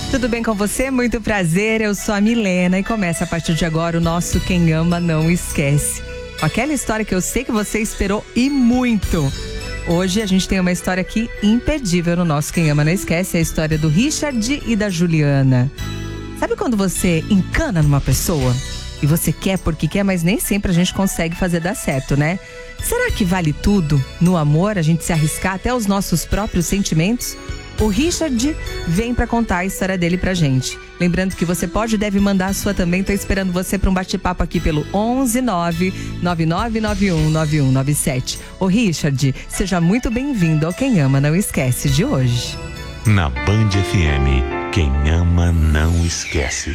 Tudo bem com você? Muito prazer, eu sou a Milena e começa a partir de agora o nosso Quem Ama Não Esquece. Aquela história que eu sei que você esperou e muito. Hoje a gente tem uma história aqui imperdível no nosso Quem Ama Não Esquece, é a história do Richard e da Juliana. Sabe quando você encana numa pessoa? E você quer porque quer, mas nem sempre a gente consegue fazer dar certo, né? Será que vale tudo no amor, a gente se arriscar até os nossos próprios sentimentos? O Richard vem pra contar a história dele pra gente. Lembrando que você pode e deve mandar a sua também. Tô esperando você pra um bate-papo aqui pelo 11999919197. Ô Richard, seja muito bem-vindo ao Quem Ama Não Esquece de hoje. Na Band FM, quem ama não esquece.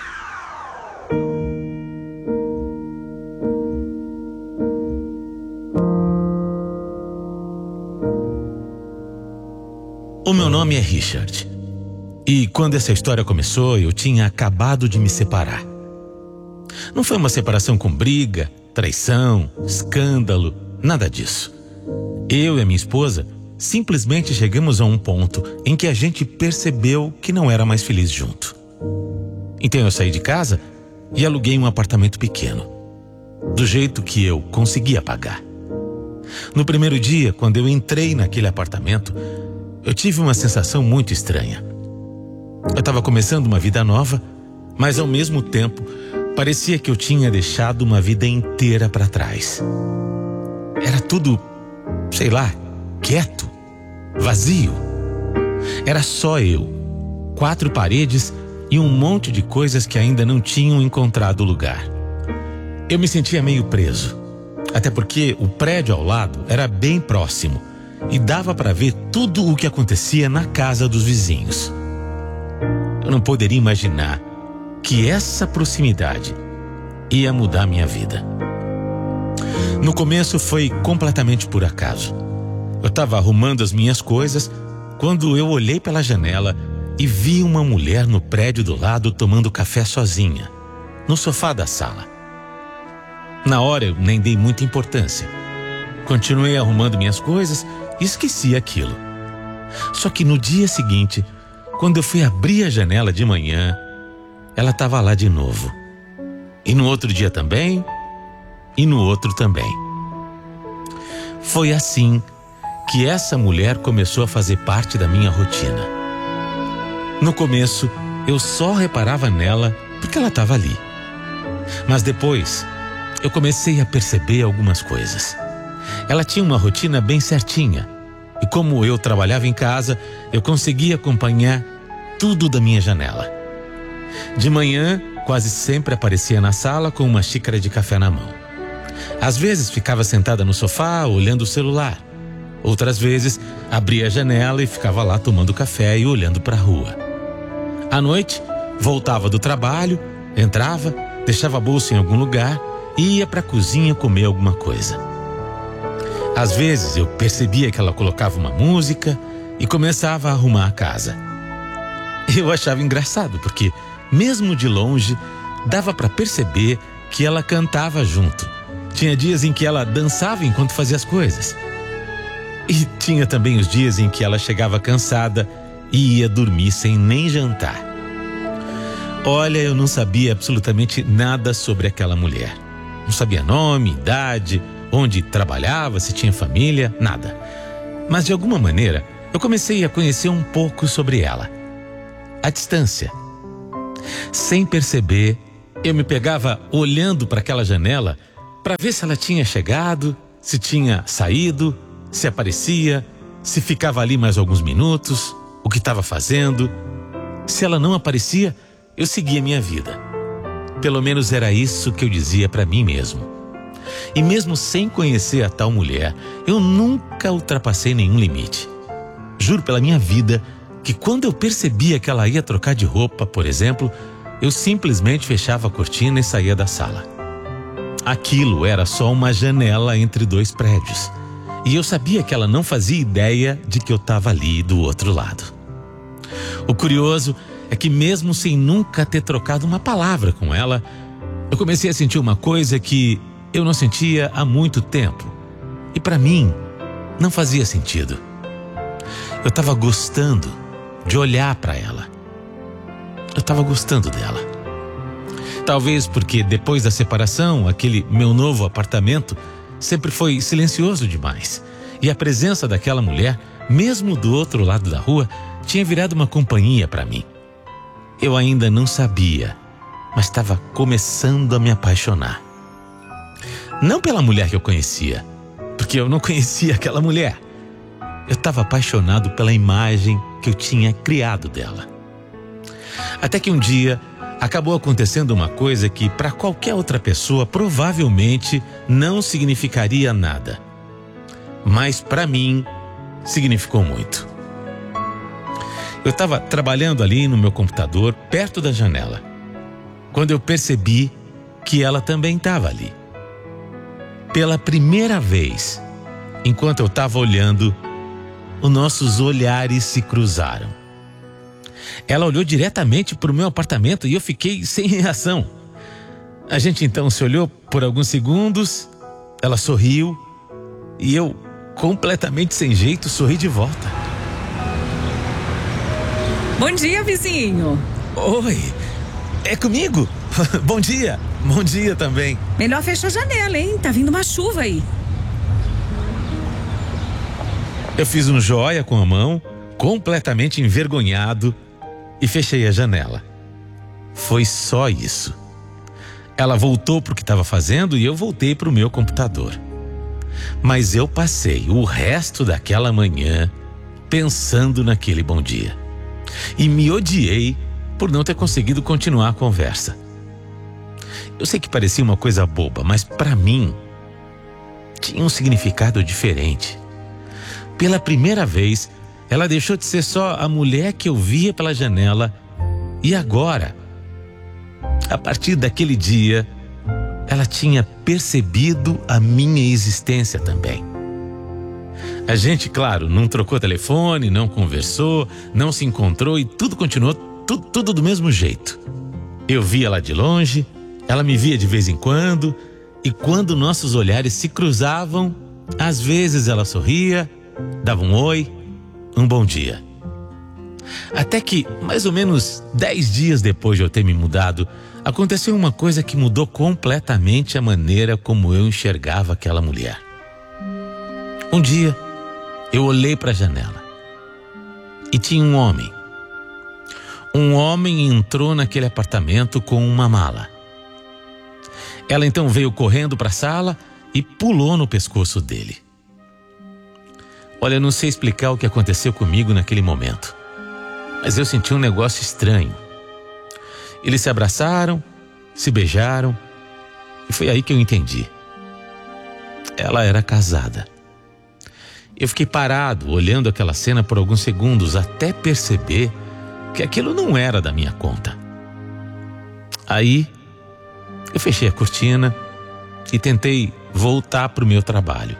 O meu nome é Richard. E quando essa história começou, eu tinha acabado de me separar. Não foi uma separação com briga, traição, escândalo, nada disso. Eu e a minha esposa simplesmente chegamos a um ponto em que a gente percebeu que não era mais feliz junto. Então eu saí de casa e aluguei um apartamento pequeno, do jeito que eu conseguia pagar. No primeiro dia, quando eu entrei naquele apartamento, eu tive uma sensação muito estranha. Eu estava começando uma vida nova, mas ao mesmo tempo parecia que eu tinha deixado uma vida inteira para trás. Era tudo, sei lá, quieto, vazio. Era só eu, 4 paredes e um monte de coisas que ainda não tinham encontrado lugar. Eu me sentia meio preso, até porque o prédio ao lado era bem próximo e dava para ver tudo o que acontecia na casa dos vizinhos. Eu não poderia imaginar que essa proximidade ia mudar minha vida. No começo foi completamente por acaso. Eu estava arrumando as minhas coisas quando eu olhei pela janela e vi uma mulher no prédio do lado tomando café sozinha, no sofá da sala. Na hora eu nem dei muita importância. Continuei arrumando minhas coisas e esqueci aquilo. Só que no dia seguinte, quando eu fui abrir a janela de manhã, ela estava lá de novo. E no outro dia também, e no outro também. Foi assim que essa mulher começou a fazer parte da minha rotina. No começo, eu só reparava nela porque ela estava ali. Mas depois, eu comecei a perceber algumas coisas. Ela tinha uma rotina bem certinha. E como eu trabalhava em casa, eu conseguia acompanhar tudo da minha janela. De manhã, quase sempre aparecia na sala com uma xícara de café na mão. Às vezes ficava sentada no sofá, olhando o celular. Outras vezes, abria a janela e ficava lá tomando café e olhando para a rua. À noite, voltava do trabalho, entrava, deixava a bolsa em algum lugar e ia para a cozinha comer alguma coisa. Às vezes eu percebia que ela colocava uma música e começava a arrumar a casa. Eu achava engraçado porque, mesmo de longe, dava para perceber que ela cantava junto. Tinha dias em que ela dançava enquanto fazia as coisas. E tinha também os dias em que ela chegava cansada e ia dormir sem nem jantar. Olha, eu não sabia absolutamente nada sobre aquela mulher. Não sabia nome, idade, onde trabalhava, se tinha família, nada. Mas de alguma maneira, eu comecei a conhecer um pouco sobre ela. À distância. Sem perceber, eu me pegava olhando para aquela janela para ver se ela tinha chegado, se tinha saído, se aparecia, se ficava ali mais alguns minutos, o que estava fazendo. Se ela não aparecia, eu seguia minha vida. Pelo menos era isso que eu dizia para mim mesmo. E mesmo sem conhecer a tal mulher, eu nunca ultrapassei nenhum limite. Juro pela minha vida que quando eu percebia que ela ia trocar de roupa, por exemplo, eu simplesmente fechava a cortina e saía da sala. Aquilo era só uma janela entre 2 prédios. E eu sabia que ela não fazia ideia de que eu estava ali do outro lado. O curioso é que mesmo sem nunca ter trocado uma palavra com ela, eu comecei a sentir uma coisa que eu não sentia há muito tempo. E para mim, não fazia sentido. Eu estava gostando de olhar para ela. eu estava gostando dela. Talvez porque depois da separação, aquele meu novo apartamento sempre foi silencioso demais. E a presença daquela mulher, mesmo do outro lado da rua, tinha virado uma companhia para mim. Eu ainda não sabia, mas estava começando a me apaixonar. Não pela mulher que eu conhecia, porque eu não conhecia aquela mulher. Eu estava apaixonado pela imagem que eu tinha criado dela. Até que um dia acabou acontecendo uma coisa que para qualquer outra pessoa provavelmente não significaria nada. Mas para mim significou muito. Eu estava trabalhando ali no meu computador, perto da janela, quando eu percebi que ela também estava ali. Pela primeira vez, enquanto eu estava olhando, os nossos olhares se cruzaram. Ela olhou diretamente para o meu apartamento e eu fiquei sem reação. A gente então se olhou por alguns segundos, ela sorriu e eu, completamente sem jeito, sorri de volta. Bom dia, vizinho. Oi, é comigo? Bom dia também. Melhor fechar a janela, hein? Tá vindo uma chuva aí. Eu fiz um joia com a mão, completamente envergonhado, e fechei a janela. Foi só isso. Ela voltou para o que estava fazendo e eu voltei para o meu computador. Mas eu passei o resto daquela manhã pensando naquele bom dia. E me odiei por não ter conseguido continuar a conversa. Eu sei que parecia uma coisa boba, mas para mim tinha um significado diferente. Pela primeira vez, ela deixou de ser só a mulher que eu via pela janela e agora, a partir daquele dia, ela tinha percebido a minha existência também. A gente, claro, não trocou telefone, não conversou, não se encontrou e tudo continuou tudo do mesmo jeito. Eu via ela de longe, ela me via de vez em quando e quando nossos olhares se cruzavam, às vezes ela sorria, dava um oi, um bom dia. Até que, mais ou menos 10 dias depois de eu ter me mudado, aconteceu uma coisa que mudou completamente a maneira como eu enxergava aquela mulher. Um dia, eu olhei para a janela e tinha um homem. Um homem entrou naquele apartamento com uma mala. Ela então veio correndo para a sala e pulou no pescoço dele. Olha, eu não sei explicar o que aconteceu comigo naquele momento, mas eu senti um negócio estranho. Eles se abraçaram, se beijaram, e foi aí que eu entendi. Ela era casada. Eu fiquei parado, olhando aquela cena por alguns segundos, até perceber que aquilo não era da minha conta. Aí, eu fechei a cortina e tentei voltar para o meu trabalho.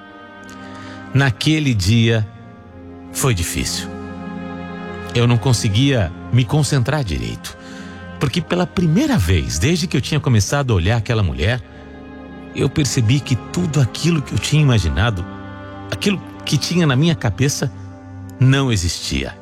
Naquele dia, foi difícil. Eu não conseguia me concentrar direito, porque pela primeira vez, desde que eu tinha começado a olhar aquela mulher, eu percebi que tudo aquilo que eu tinha imaginado, aquilo que tinha na minha cabeça, não existia.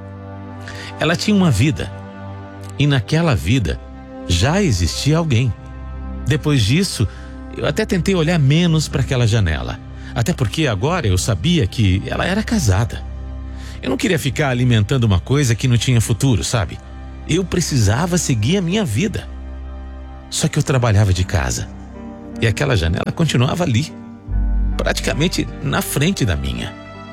Ela tinha uma vida, e naquela vida já existia alguém. Depois disso, eu até tentei olhar menos para aquela janela, até porque agora eu sabia que ela era casada. Eu não queria ficar alimentando uma coisa que não tinha futuro, sabe? Eu precisava seguir a minha vida. Só que eu trabalhava de casa, e aquela janela continuava ali, praticamente na frente da minha.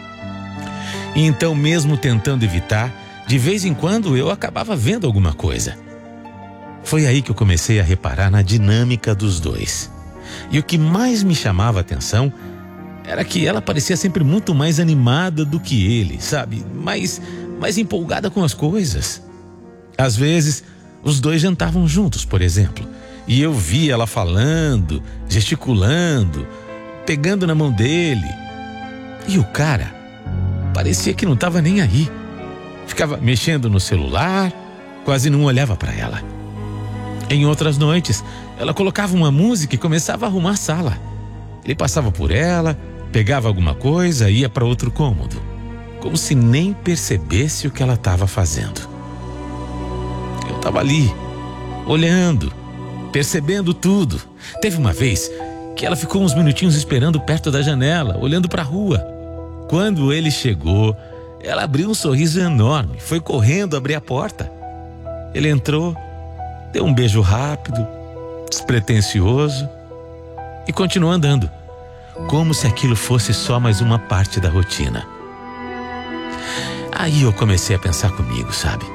E então, mesmo tentando evitar, de vez em quando eu acabava vendo alguma coisa. Foi aí que eu comecei a reparar na dinâmica dos dois. E o que mais me chamava a atenção era que ela parecia sempre muito mais animada do que ele, sabe? Mais empolgada com as coisas. Às vezes, os dois jantavam juntos, por exemplo, e eu via ela falando, gesticulando, pegando na mão dele. E o cara parecia que não estava nem aí. Ficava mexendo no celular, quase não olhava para ela. Em outras noites, ela colocava uma música e começava a arrumar a sala. Ele passava por ela, pegava alguma coisa e ia para outro cômodo, como se nem percebesse o que ela estava fazendo. estava ali, olhando, percebendo tudo. Teve uma vez que ela ficou uns minutinhos esperando perto da janela, olhando para a rua. Quando ele chegou, ela abriu um sorriso enorme, foi correndo abrir a porta. Ele entrou, deu um beijo rápido, despretensioso e continuou andando, como se aquilo fosse só mais uma parte da rotina. Aí eu comecei a pensar comigo, sabe?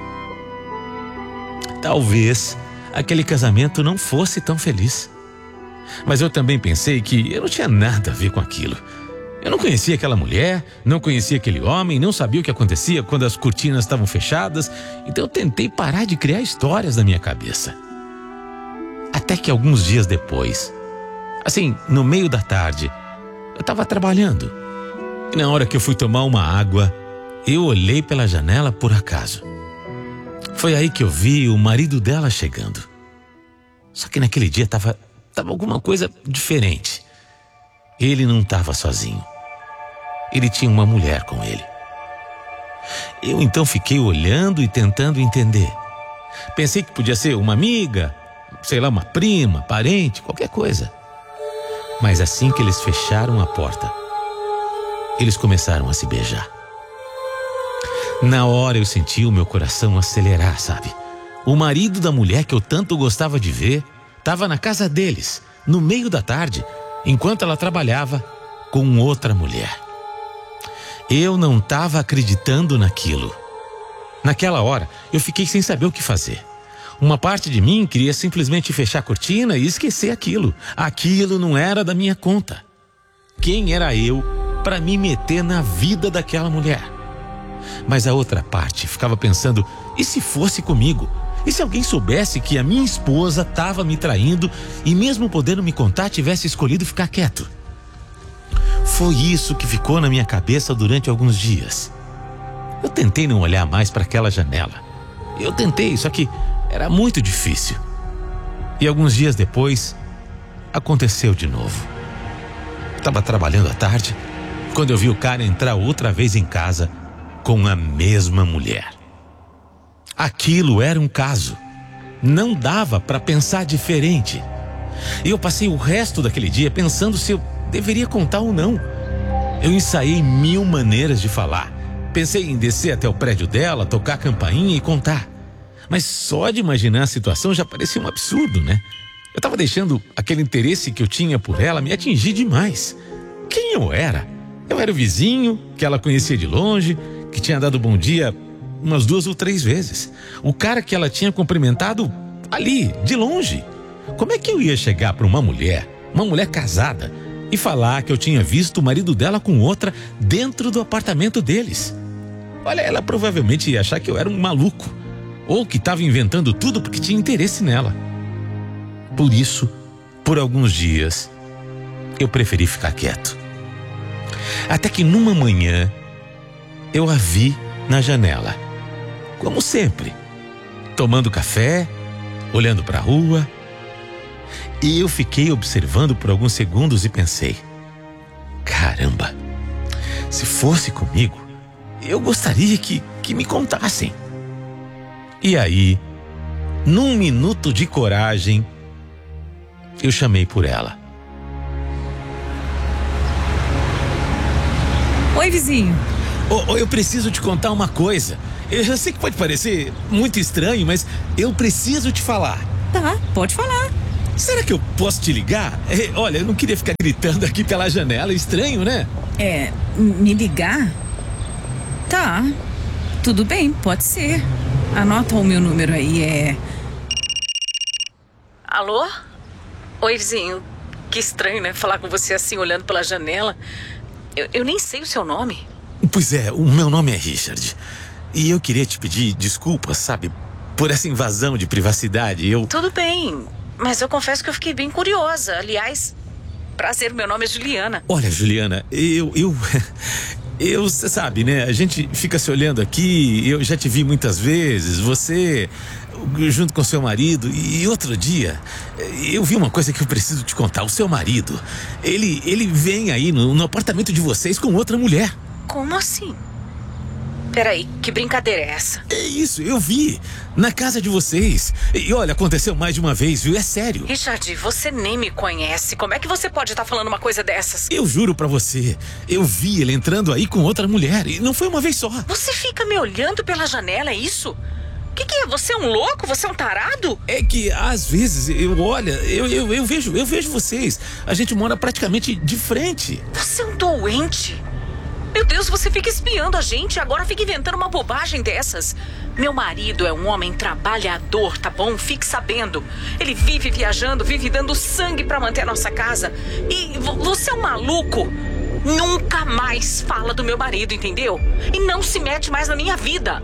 Talvez aquele casamento não fosse tão feliz. Mas eu também pensei que eu não tinha nada a ver com aquilo. Eu não conhecia aquela mulher, não conhecia aquele homem, não sabia o que acontecia quando as cortinas estavam fechadas. Então eu tentei parar de criar histórias na minha cabeça. Até que alguns dias depois, assim, no meio da tarde, eu estava trabalhando. E na hora que eu fui tomar uma água, eu olhei pela janela por acaso. Foi aí que eu vi o marido dela chegando. Só que naquele dia estava alguma coisa diferente. Ele não estava sozinho. Ele tinha uma mulher com ele. Eu então fiquei olhando e tentando entender. Pensei que podia ser uma amiga, sei lá, uma prima, parente, qualquer coisa. Mas assim que eles fecharam a porta, eles começaram a se beijar. Na hora eu senti o meu coração acelerar, sabe? O marido da mulher que eu tanto gostava de ver estava na casa deles, no meio da tarde, enquanto ela trabalhava com outra mulher. Eu não estava acreditando naquilo. Naquela hora, eu fiquei sem saber o que fazer. Uma parte de mim queria simplesmente fechar a cortina e esquecer aquilo. Aquilo não era da minha conta. Quem era eu para me meter na vida daquela mulher? Mas a outra parte ficava pensando, e se fosse comigo? E se alguém soubesse que a minha esposa estava me traindo e mesmo podendo me contar, tivesse escolhido ficar quieto? Foi isso que ficou na minha cabeça durante alguns dias. Eu tentei não olhar mais para aquela janela. Eu tentei, só que era muito difícil. E alguns dias depois, aconteceu de novo. Estava trabalhando à tarde, quando eu vi o cara entrar outra vez em casa com a mesma mulher. Aquilo era um caso. Não dava para pensar diferente. Eu passei o resto daquele dia pensando se eu deveria contar ou não. Eu ensaiei 1000 maneiras de falar. Pensei em descer até o prédio dela, tocar a campainha e contar. Mas só de imaginar a situação já parecia um absurdo, né? Eu estava deixando aquele interesse que eu tinha por ela me atingir demais. Quem eu era? Eu era o vizinho que ela conhecia de longe, que tinha dado bom dia umas 2 ou 3 vezes. O cara que ela tinha cumprimentado ali, de longe. Como é que eu ia chegar para uma mulher casada, e falar que eu tinha visto o marido dela com outra dentro do apartamento deles? Olha, ela provavelmente ia achar que eu era um maluco, ou que estava inventando tudo porque tinha interesse nela. Por isso, por alguns dias, eu preferi ficar quieto. Até que numa manhã, eu a vi na janela, como sempre, tomando café, olhando para a rua. E eu fiquei observando por alguns segundos e pensei, caramba, se fosse comigo, eu gostaria que me contassem. E aí, num minuto de coragem, eu chamei por ela. Oi, vizinho. Eu preciso te contar uma coisa. Eu sei que pode parecer muito estranho, mas eu preciso te falar. Tá, pode falar. Será que eu posso te ligar? Olha, eu não queria ficar gritando aqui pela janela, estranho, né? Me ligar? Tá, tudo bem, pode ser. Anota o meu número aí, Alô? Oi, vizinho. Que estranho, né? Falar com você assim, olhando pela janela. Eu nem sei o seu nome. Pois é, o meu nome é Richard. E eu queria te pedir desculpas, sabe? Por essa invasão de privacidade, Tudo bem, mas eu confesso que eu fiquei bem curiosa. Aliás, prazer, meu nome é Juliana. Olha, Juliana, você sabe, né? A gente fica se olhando aqui, eu já te vi muitas vezes, você junto com seu marido, e outro dia eu vi uma coisa que eu preciso te contar. O seu marido, ele vem aí no apartamento de vocês com outra mulher. Como assim? Peraí, que brincadeira é essa? É isso, eu vi. Na casa de vocês. E olha, aconteceu mais de uma vez, viu? É sério. Richard, você nem me conhece. Como é que você pode estar falando uma coisa dessas? Eu juro pra você, eu vi ele entrando aí com outra mulher. E não foi uma vez só. Você fica me olhando pela janela, é isso? O que é? Você é um louco? Você é um tarado? É que às vezes eu vejo vocês. A gente mora praticamente de frente. Você é um doente. Meu Deus, você fica espiando a gente e agora fica inventando uma bobagem dessas. Meu marido é um homem trabalhador, tá bom? Fique sabendo. Ele vive viajando, vive dando sangue pra manter a nossa casa. E você é um maluco. Nunca mais fala do meu marido, entendeu? E não se mete mais na minha vida.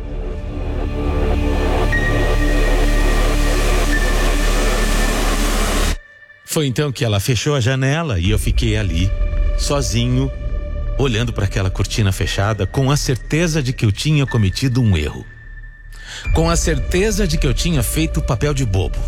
Foi então que ela fechou a janela e eu fiquei ali, sozinho, olhando para aquela cortina fechada, com a certeza de que eu tinha cometido um erro. Com a certeza de que eu tinha feito o papel de bobo.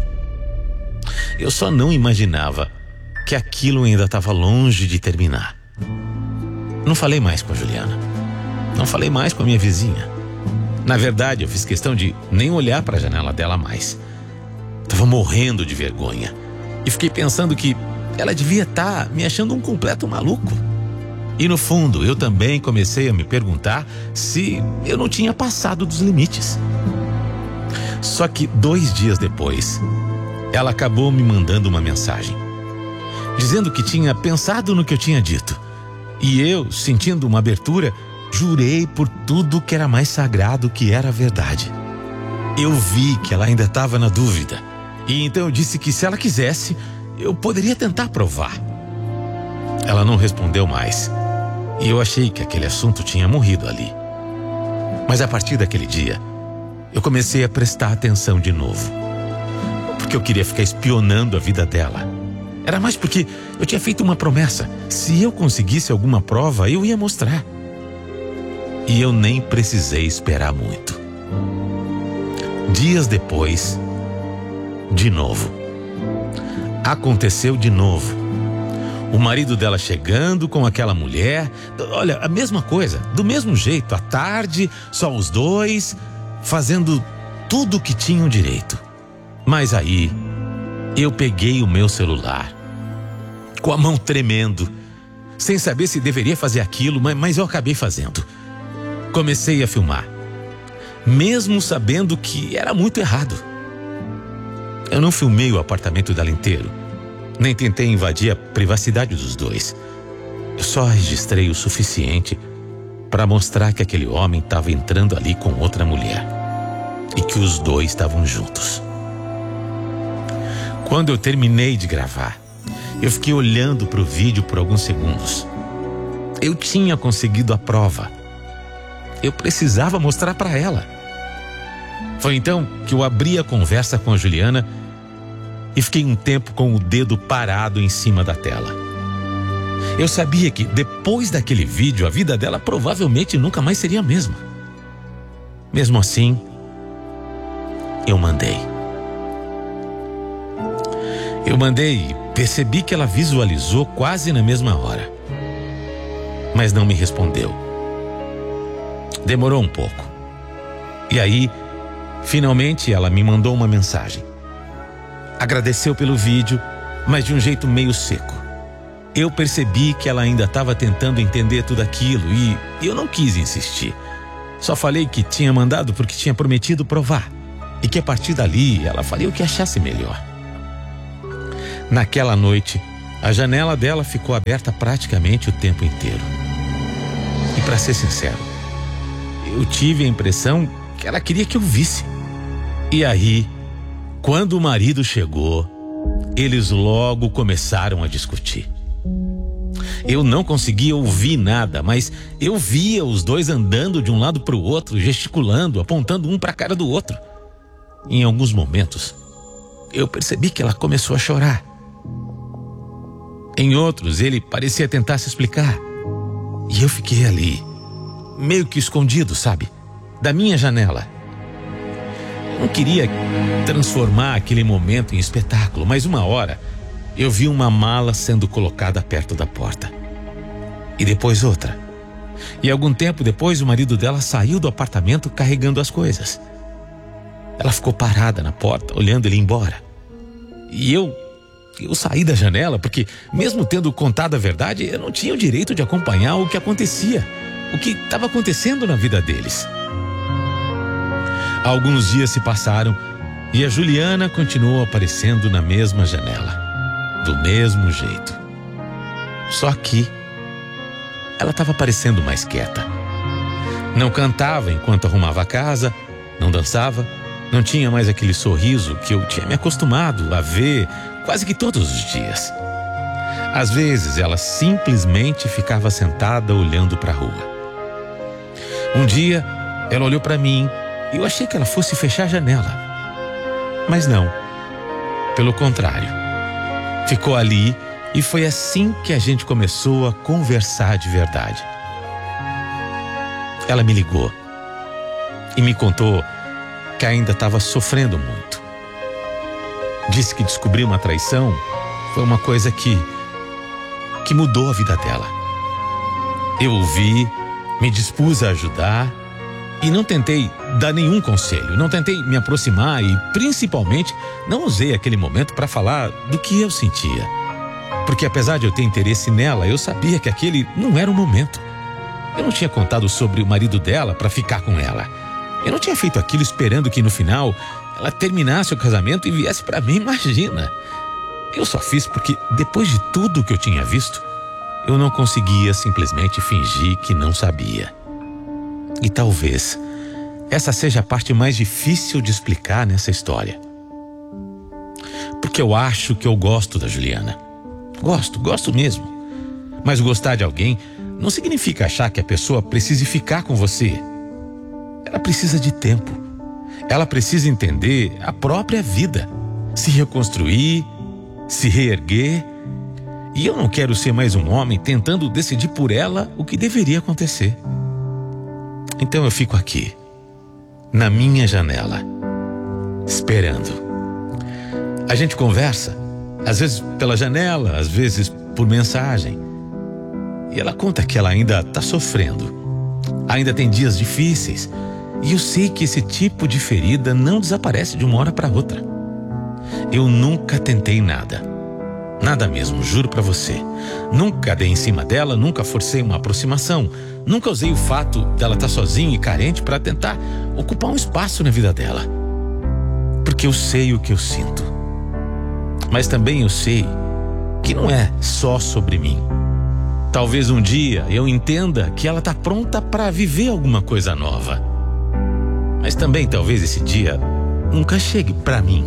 Eu só não imaginava que aquilo ainda estava longe de terminar. Não falei mais com a Juliana. Não falei mais com a minha vizinha. Na verdade, eu fiz questão de nem olhar para a janela dela mais. Tava morrendo de vergonha. E fiquei pensando que ela devia estar me achando um completo maluco. E no fundo, eu também comecei a me perguntar se eu não tinha passado dos limites. Só que 2 dias depois, ela acabou me mandando uma mensagem, dizendo que tinha pensado no que eu tinha dito. E eu, sentindo uma abertura, jurei por tudo que era mais sagrado, que era a verdade. Eu vi que ela ainda estava na dúvida. E então eu disse que se ela quisesse, eu poderia tentar provar. Ela não respondeu mais. E eu achei que aquele assunto tinha morrido ali. Mas a partir daquele dia, eu comecei a prestar atenção de novo. Não porque eu queria ficar espionando a vida dela. Era mais porque eu tinha feito uma promessa. Se eu conseguisse alguma prova, eu ia mostrar. E eu nem precisei esperar muito. Dias depois, de novo. Aconteceu de novo. O marido dela chegando com aquela mulher. Olha, a mesma coisa, do mesmo jeito, à tarde, só os dois, fazendo tudo o que tinham direito. Mas aí, eu peguei o meu celular, com a mão tremendo, sem saber se deveria fazer aquilo, mas eu acabei fazendo. Comecei a filmar, mesmo sabendo que era muito errado. Eu não filmei o apartamento dela inteiro, nem tentei invadir a privacidade dos dois. Eu só registrei o suficiente para mostrar que aquele homem estava entrando ali com outra mulher e que os dois estavam juntos. Quando eu terminei de gravar, eu fiquei olhando para o vídeo por alguns segundos. Eu tinha conseguido a prova. Eu precisava mostrar para ela. Foi então que eu abri a conversa com a Juliana e fiquei um tempo com o dedo parado em cima da tela. Eu sabia que depois daquele vídeo a vida dela provavelmente nunca mais seria a mesma. Mesmo assim, eu mandei e percebi que ela visualizou quase na mesma hora, mas não me respondeu. Demorou um pouco. E aí, finalmente ela me mandou uma mensagem. Agradeceu pelo vídeo, mas de um jeito meio seco. Eu percebi que ela ainda estava tentando entender tudo aquilo e eu não quis insistir. Só falei que tinha mandado porque tinha prometido provar e que a partir dali ela faria o que achasse melhor. Naquela noite, a janela dela ficou aberta praticamente o tempo inteiro. E para ser sincero, eu tive a impressão que ela queria que eu visse. E aí, quando o marido chegou, eles logo começaram a discutir. Eu não conseguia ouvir nada, mas eu via os dois andando de um lado para o outro, gesticulando, apontando um para a cara do outro. Em alguns momentos, eu percebi que ela começou a chorar. Em outros, ele parecia tentar se explicar. E eu fiquei ali, meio que escondido, sabe? Da minha janela. Eu não queria transformar aquele momento em espetáculo, mas uma hora eu vi uma mala sendo colocada perto da porta. E depois outra. E algum tempo depois, o marido dela saiu do apartamento carregando as coisas. Ela ficou parada na porta, olhando ele embora. E eu saí da janela, porque mesmo tendo contado a verdade, eu não tinha o direito de acompanhar o que acontecia, o que estava acontecendo na vida deles. Alguns dias se passaram e a Juliana continuou aparecendo na mesma janela, do mesmo jeito. Só que ela estava parecendo mais quieta. Não cantava enquanto arrumava a casa, não dançava, não tinha mais aquele sorriso que eu tinha me acostumado a ver quase que todos os dias. Às vezes ela simplesmente ficava sentada olhando para a rua. Um dia ela olhou para mim e eu achei que ela fosse fechar a janela. Mas não. Pelo contrário. Ficou ali e foi assim que a gente começou a conversar de verdade. Ela me ligou e me contou que ainda estava sofrendo muito. Disse que descobrir uma traição foi uma coisa que mudou a vida dela. Eu ouvi, me dispus a ajudar e não tentei dar nenhum conselho, não tentei me aproximar e, principalmente, não usei aquele momento para falar do que eu sentia. Porque apesar de eu ter interesse nela, eu sabia que aquele não era o momento. Eu não tinha contado sobre o marido dela para ficar com ela. Eu não tinha feito aquilo esperando que no final ela terminasse o casamento e viesse para mim, imagina. Eu só fiz porque depois de tudo que eu tinha visto, eu não conseguia simplesmente fingir que não sabia. E talvez essa seja a parte mais difícil de explicar nessa história. Porque eu acho que eu gosto da Juliana. Gosto mesmo. Mas gostar de alguém não significa achar que a pessoa precise ficar com você. Ela precisa de tempo. Ela precisa entender a própria vida, se reconstruir, se reerguer. E eu não quero ser mais um homem tentando decidir por ela o que deveria acontecer. Então eu fico aqui, na minha janela, esperando. A gente conversa, às vezes pela janela, às vezes por mensagem. E ela conta que ela ainda está sofrendo, ainda tem dias difíceis. E eu sei que esse tipo de ferida não desaparece de uma hora para outra. Eu nunca tentei nada. Nada mesmo, juro pra você. Nunca dei em cima dela, nunca forcei uma aproximação. Nunca usei o fato dela estar sozinha e carente para tentar ocupar um espaço na vida dela. Porque eu sei o que eu sinto. Mas também eu sei que não é só sobre mim. Talvez um dia eu entenda que ela está pronta para viver alguma coisa nova. Mas também talvez esse dia nunca chegue para mim.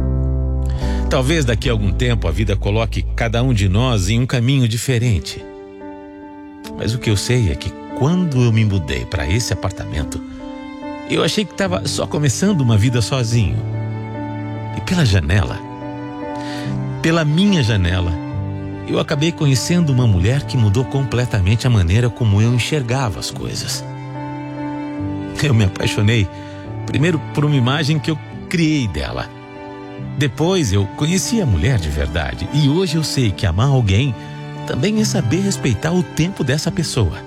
Talvez daqui a algum tempo a vida coloque cada um de nós em um caminho diferente. Mas o que eu sei é que quando eu me mudei para esse apartamento, eu achei que estava só começando uma vida sozinho. E pela janela, pela minha janela, eu acabei conhecendo uma mulher que mudou completamente a maneira como eu enxergava as coisas. Eu me apaixonei, primeiro por uma imagem que eu criei dela. Depois eu conheci a mulher de verdade e hoje eu sei que amar alguém também é saber respeitar o tempo dessa pessoa.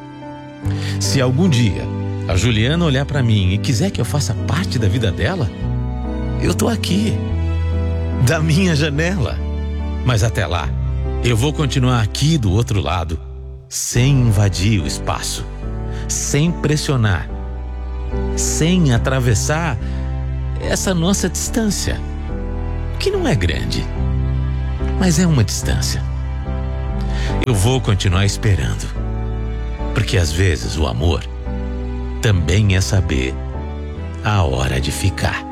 Se algum dia a Juliana olhar para mim e quiser que eu faça parte da vida dela, eu tô aqui, da minha janela. Mas até lá, eu vou continuar aqui do outro lado, sem invadir o espaço, sem pressionar, sem atravessar essa nossa distância, que não é grande, mas é uma distância. Eu vou continuar esperando, porque às vezes o amor também é saber a hora de ficar.